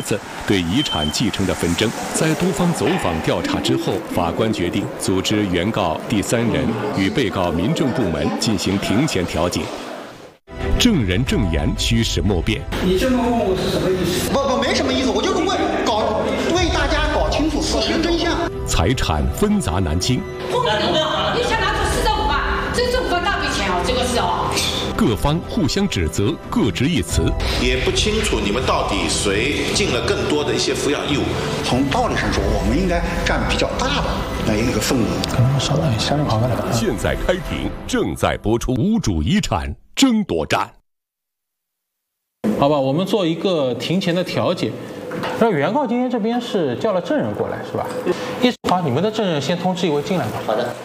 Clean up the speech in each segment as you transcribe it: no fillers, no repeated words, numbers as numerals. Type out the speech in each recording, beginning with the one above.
子对遗产继承的纷争。在多方走访调查之后，法官决定组织原告第三人与被告民政部门进行庭前调解。证人证言虚实莫辩。 你这么问我是什么意思？ 不，没什么意思，我就是为大家搞清楚事实真相。 财产纷杂难清。 你想拿出45万，这45万大笔钱哦，这个是哦。 各方互相指责，各执一词， 也不清楚你们到底谁尽了更多的一些抚养义务。 从道理上说，我们应该占比较大的一个份额。 现在开庭，正在播出无主遗产争夺战。 好吧，我们做一个庭前的调解。那原告今天这边是叫了证人过来，是吧？好，你们的证人先通知一位进来吧。 好的。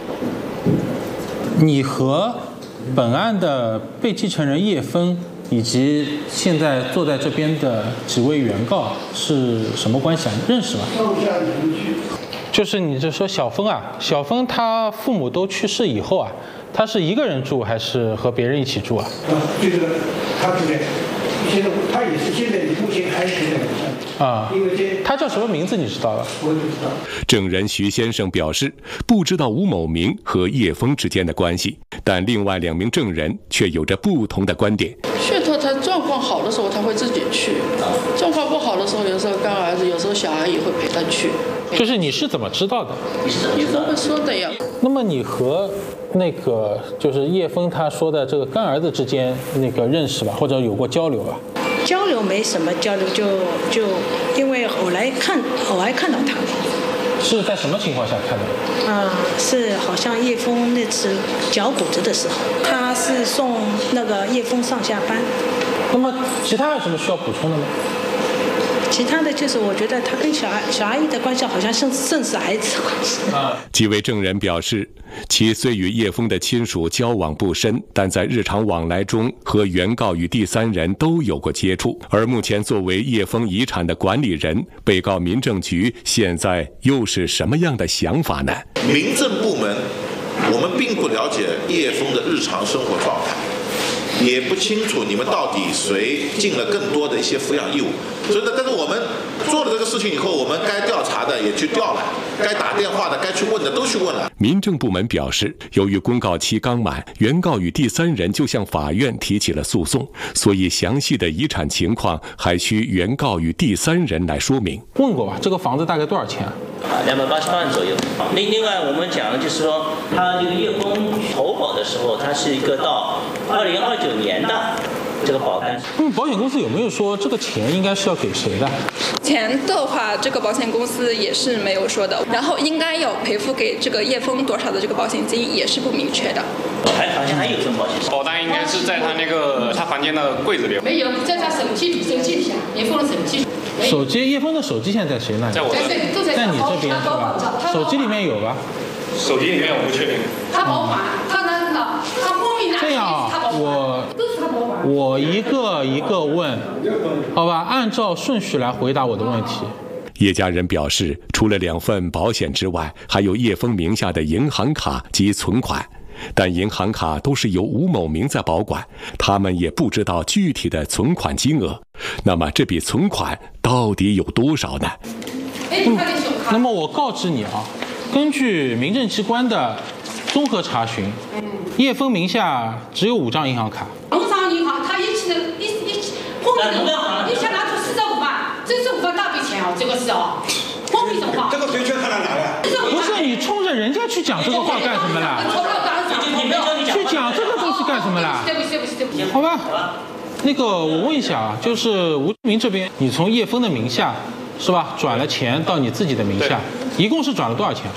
你和本案的被继承人叶枫以及现在坐在这边的几位原告是什么关系啊？认识吗？就是你就说小枫啊，小枫他父母都去世以后啊，他是一个人住还是和别人一起住啊？ 这个他住在，现在他也是现在目前还是在啊，他叫什么名字你知道吧？ 我也不知道。 证人徐先生表示不知道吴某明和叶枫之间的关系，但另外2名证人却有着不同的观点。 血托他状况好的时候他会自己去，状况不好的时候，有时候干儿子，有时候小阿姨会陪他去。 就是你是怎么知道的？ 叶枫会说的呀。 那么你和那个就是叶枫他说的这个干儿子之间那个认识吧，或者有过交流吧？ 交流没什么交流，就因为偶尔看到他。 是在什么情况下看的？ 是好像叶枫那次脚骨折的时候，他是送那个叶枫上下班。 那么其他有什么需要补充的吗？ 其他的就是我觉得他跟小阿姨的关系好像甚是儿子关系。 几位证人表示，其虽与叶枫的亲属交往不深，但在日常往来中和原告与第三人都有过接触。而目前作为叶枫遗产的管理人，被告民政局现在又是什么样的想法呢？ 民政部门，我们并不了解叶枫的日常生活状态。也不清楚你们到底谁尽了更多的一些抚养义务，所以呢，但是我们做了这个事情以后，我们该调查的也去调了，该打电话的、该去问的都去问了。 民政部门表示，由于公告期刚满，原告与第三人就向法院提起了诉讼，所以详细的遗产情况还需原告与第三人来说明。 问过吧？这个房子大概多少钱啊 ？288万左右。另外我们讲的就是说，他这个叶枫投保的时候，他是一个到2029年的这个保单。 保险公司有没有说这个钱应该是要给谁的？ 钱的话，这个保险公司也是没有说的。然后应该要赔付给这个叶枫多少的这个保险金也是不明确的。 好像还有份保险。 保单应该是在他房间的柜子里。 没有，在他手机里下，叶枫的手机。 叶枫的手机现在在谁那里？ 在我这里。 在你这边是吧？手机里面有吧？ 手机里面我不确定。 他保管，他后面这样啊，我一个一个问，好吧？按照顺序来回答我的问题。 叶家人表示，除了2份保险之外，还有叶枫名下的银行卡及存款，但银行卡都是由吴某明在保管，他们也不知道具体的存款金额。那么这笔存款到底有多少呢？ 那么我告知你啊，根据民政机关的综合查询，叶枫名下只有5张银行卡。 5张银行，他一起后面的话，你想拿出45万，这45万大笔钱哦，这个是哦。后面的话， 这个谁劝他来拿的？ 不是你冲着人家去讲这个话干什么啦？去讲这个东西干什么啦？ 对不起。 好吧，那个我问一下啊，就是吴志明这边，你从叶枫的名下是吧，转了钱到你自己的名下，一共是转了多少钱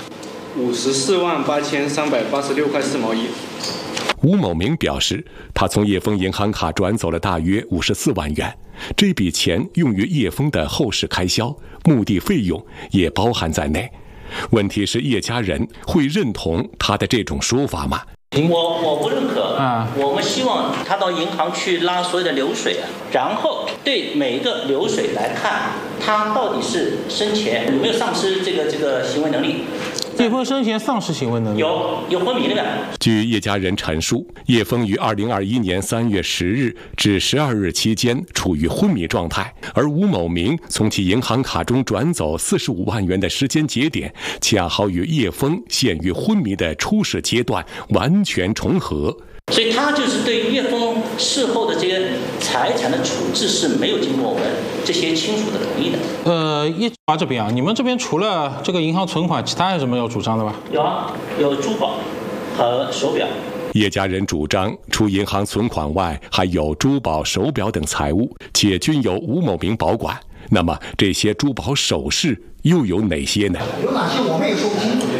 ？548386块4毛1。 吴某明表示，他从叶枫银行卡转走了大约54万元，这笔钱用于叶枫的后事开销，墓地费用也包含在内。问题是叶家人会认同他的这种说法吗？ 我不认可我们希望他到银行去拉所有的流水然后对每一个流水来看，他到底是生前有没有丧失这个行为能力。 叶枫生前丧失行为能力， 有昏迷的。 据叶家人陈述，叶枫于2021年3月10日至12日期间处于昏迷状态，而吴某明从其银行卡中转走45万元的时间节点，恰好与叶枫陷于昏迷的初始阶段完全重合。 所以他就是对叶枫事后的这些财产的处置是没有经过我们这些亲属的同意的。 叶华这边啊，你们这边除了这个银行存款，其他还有什么要主张的吧？ 有啊，有珠宝和手表。 叶家人主张，除银行存款外，还有珠宝、手表等财物，且均由吴某明保管。那么这些珠宝首饰又有哪些呢？ 有哪些我们也说不清楚。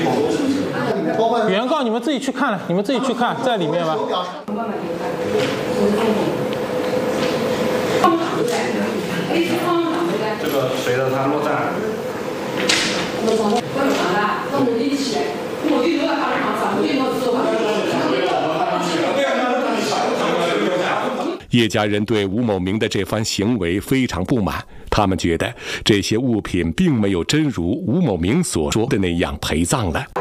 原告你们自己去看了，你们自己去看，在里面吧。 这个随着它落站。 叶家人对吴某明的这番行为非常不满，他们觉得这些物品并没有真如吴某明所说的那样陪葬了。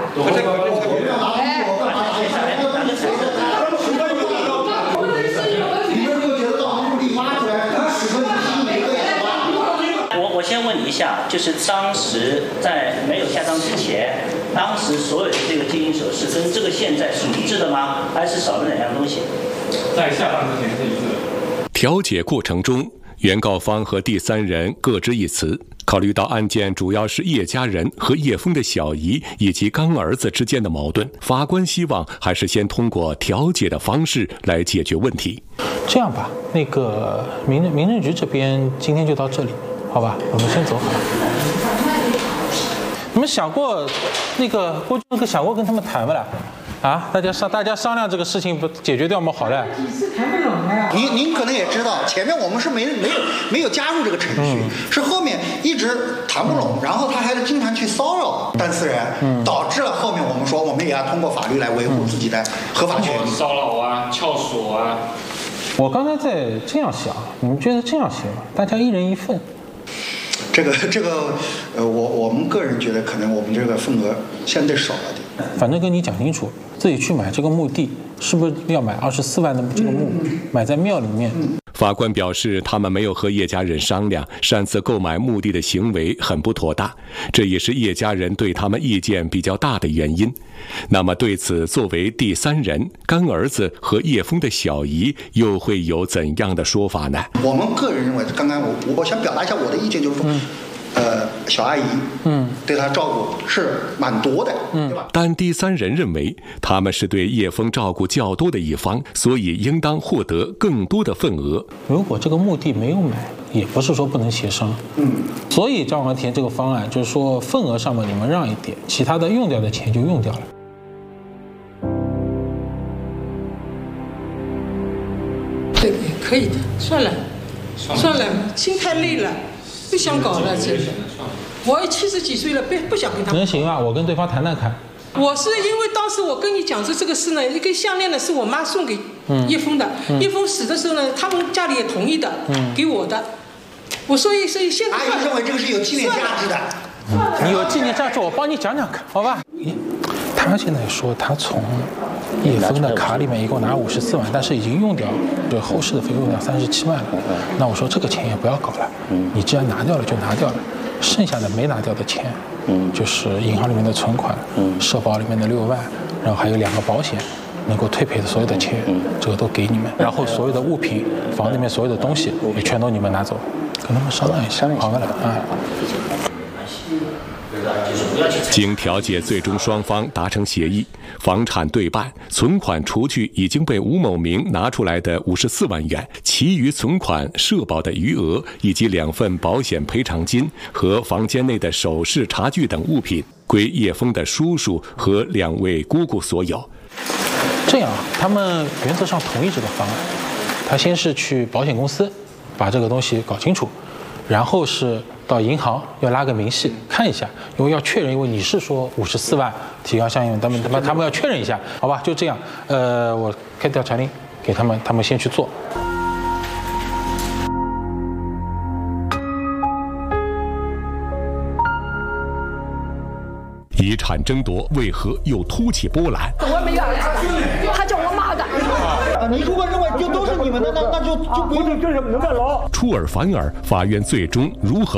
我先问你一下，就是当时在没有下葬之前，当时所有的这个金银首饰跟这个现在是一致的吗？还是少了哪样东西？ 在下葬之前是一致的。 调解过程中，原告方和第三人各执一词。考虑到案件主要是叶家人和叶枫的小姨以及干儿子之间的矛盾，法官希望还是先通过调解的方式来解决问题。 这样吧，那个民政局这边今天就到这里，好吧？我们先走好了。你们想过想过跟他们谈不啦？啊，大家商量这个事情不解决掉吗？好的。 几次谈不拢了。您可能也知道，前面我们是没有加入这个程序，是后面一直谈不拢，然后他还是经常去骚扰当事人，导致了后面我们说我们也要通过法律来维护自己的合法权利。 骚扰啊，撬锁啊。 我刚才在这样想，你们觉得这样行吗？大家一人一份。 这个我们个人觉得可能我们这个份额相对少了点。 反正跟你讲清楚，自己去买这个墓地，是不是要买24万的这个墓，买在庙里面？ 法官表示，他们没有和叶家人商量，擅自购买墓地的行为很不妥当，这也是叶家人对他们意见比较大的原因。那么对此，作为第三人，干儿子和叶枫的小姨又会有怎样的说法呢？ 我们个人认为，刚刚我想表达一下我的意见，就是说，小阿姨，对他照顾是蛮多的，对吧？ 但第三人认为，他们是对叶枫照顾较多的一方，所以应当获得更多的份额。 如果这个墓地没有买，也不是说不能协商，所以张文田这个方案就是说份额上面你们让一点，其他的用掉的钱就用掉了。 对，可以的，算了，心太累了。不想搞了，真的。我70几岁了，不想跟他们。 能行啊，我跟对方谈谈看。 我是因为当时我跟你讲这个事呢，一根项链呢是我妈送给叶枫的，叶枫死的时候呢，他们家里也同意的，给我的。所以现在。 阿姨认为这个是有纪念价值的。 你有纪念价值，我帮你讲讲看，好吧？他现在说他从叶枫的卡里面一共拿54万，但是已经用掉，就后事的费用要37万了。那我说这个钱也不要搞了，你既然拿掉了就拿掉了，剩下的没拿掉的钱，就是银行里面的存款，社保里面的6万，然后还有2个保险能够退赔的所有的钱，这个都给你们。然后所有的物品，房里面所有的东西也全都你们拿走，跟他们商量一下，好吧了啊。 经调解，最终双方达成协议，房产对半，存款除去已经被吴某明拿出来的54万元，其余存款、社保的余额以及2份保险赔偿金和房间内的首饰、茶具等物品，归叶枫的叔叔和2位姑姑所有。 这样，他们原则上同意这个方案。他先是去保险公司把这个东西搞清楚，然后是到银行要拉个明细看一下，因为要确认，因为你是说54万提高相应，他们要确认一下，好吧？就这样，我开调查令给他们先去做。 遗产争夺为何又突起波澜？ 我没怨他叫我妈的。 你如果认为就都是你们的，那就不用出尔反尔，法院最终如何